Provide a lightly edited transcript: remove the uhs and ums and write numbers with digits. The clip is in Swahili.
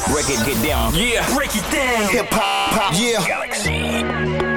Break it, get down. Yeah, break it down. Hip hop, pop, yeah. Galaxy.